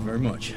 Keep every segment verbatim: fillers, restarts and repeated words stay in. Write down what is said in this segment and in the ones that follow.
very much.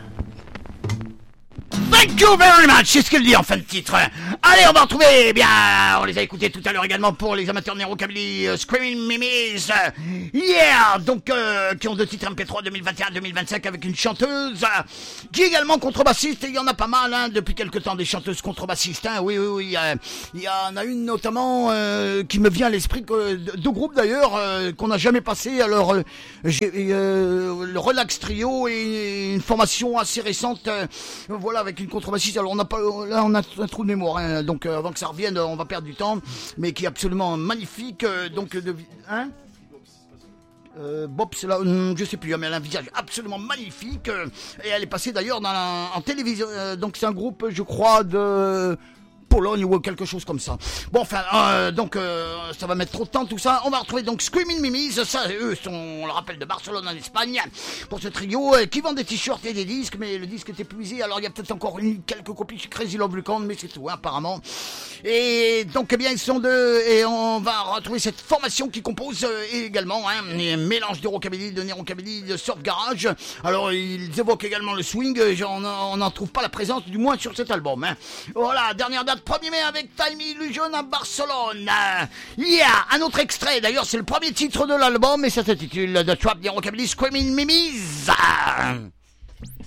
Thank you very much, c'est ce qu'il dit en fin de titre. Allez, on va retrouver, eh bien, on les a écoutés tout à l'heure également pour les amateurs de Neurocabilly, uh, Screaming Mimis, uh, yeah, donc, euh, qui ont deux titres M P trois deux mille vingt et un deux mille vingt-cinq avec une chanteuse, uh, qui est également contrebassiste, et il y en a pas mal, hein, depuis quelque temps, des chanteuses contrebassistes, hein, oui, oui, oui, euh, il y en a une notamment, euh, qui me vient à l'esprit, que, deux groupes d'ailleurs, euh, qu'on n'a jamais passé, alors, euh, j'ai, euh, le Relax Trio et une formation assez récente, euh, voilà, avec une contrebassiste. Alors on n'a pas, là on a un trou de mémoire, hein, donc euh, avant que ça revienne, on va perdre du temps, mais qui est absolument magnifique, euh, donc de, hein euh, Bob, c'est là, je sais plus, mais elle a un visage absolument magnifique, euh, et elle est passée d'ailleurs dans la, en télévision, euh, donc c'est un groupe, je crois, de Pologne ou quelque chose comme ça. Bon, enfin, euh, donc euh, ça va mettre trop de temps tout ça. On va retrouver donc Screaming Mimis. Ça, eux sont, on le rappelle, de Barcelone en Espagne, pour ce trio euh, qui vend des t-shirts et des disques, mais le disque est épuisé. Alors il y a peut-être encore une, quelques copies chez Crazy Love Lucan, mais c'est tout, hein, apparemment. Et donc, eh bien, ils sont deux, et on va retrouver cette formation qui compose euh, également hein, un mélange de rockabilly, de néo-rockabilly, de surf garage. Alors ils évoquent également le swing. On n'en trouve pas la présence, du moins sur cet album. Hein. Voilà, dernière date. premier mai avec Time Illusion à Barcelone. Il y a un autre extrait, d'ailleurs c'est le premier titre de l'album et ça s'intitule The Trap des Rockabilly Screaming Mimis.